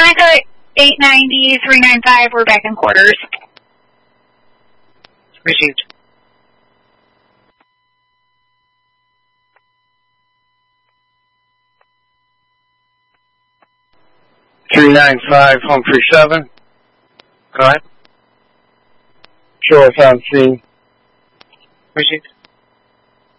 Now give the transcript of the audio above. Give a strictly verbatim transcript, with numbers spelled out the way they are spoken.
Seneca eight ninety, three ninety-five, we're back in quarters. Received. three nine five, Humphrey seven. Go ahead. Show us on scene. Received.